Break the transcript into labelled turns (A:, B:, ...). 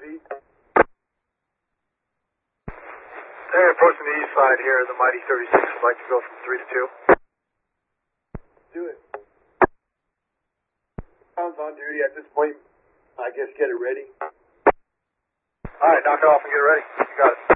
A: feet.
B: Hey, approaching the east side here, the Mighty 36 would like to go from 3 to 2.
A: Do it. Sounds on duty at this point. I guess get it ready.
B: Alright, knock it off and get it ready. You got it.